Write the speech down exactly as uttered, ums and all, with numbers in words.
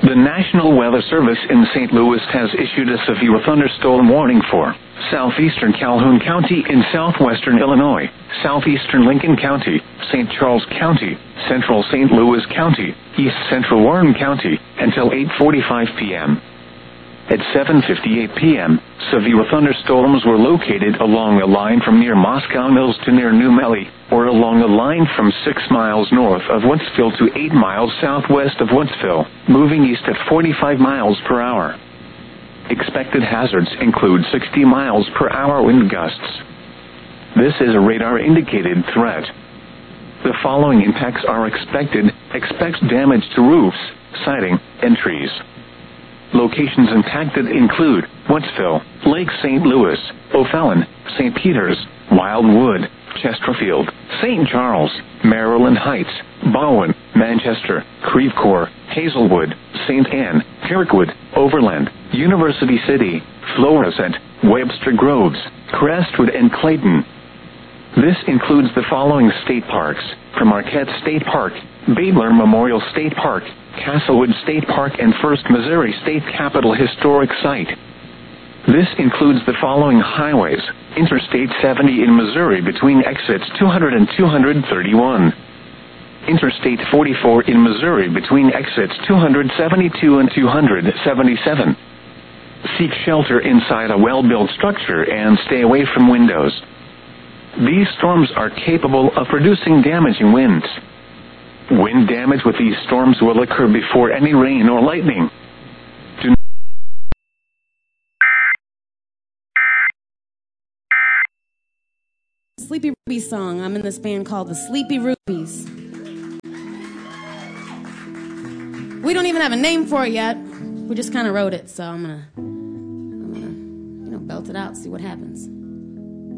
The National Weather Service in Saint Louis has issued a severe thunderstorm warning for southeastern Calhoun County in southwestern Illinois, southeastern Lincoln County, Saint Charles County, central Saint Louis County, east central Warren County, until eight forty-five p.m. At seven fifty-eight p.m., severe thunderstorms were located along a line from near Moscow Mills to near New Melly, or along a line from six miles north of Wentzville to eight miles southwest of Wentzville, moving east at forty-five miles per hour. Expected hazards include sixty miles per hour wind gusts. This is a radar-indicated threat. The following impacts are expected. Expect damage to roofs, siding, and trees. Locations impacted include Wentzville, Lake Saint Louis, O'Fallon, Saint Peters, Wildwood, Chesterfield, Saint Charles, Maryland Heights, Bowen, Manchester, Creve Coeur, Hazelwood, Saint Anne, Herrickwood, Overland, University City, Florissant, Webster Groves, Crestwood, and Clayton. This includes the following state parks: from Marquette State Park, Baedler Memorial State Park, Castlewood State Park, and First Missouri State Capitol Historic Site. This includes the following highways: Interstate seventy in Missouri between exits two hundred and two hundred thirty-one. Interstate forty-four in Missouri between exits two hundred seventy-two and two hundred seventy-seven. Seek shelter inside a well-built structure and stay away from windows. These storms are capable of producing damaging winds. Wind damage with these storms will occur before any rain or lightning. Do Sleepy Rubies song. I'm in this band called the Sleepy Rubies. We don't even have a name for it yet. We just kind of wrote it, so I'm gonna, I'm gonna, you know, belt it out, see what happens.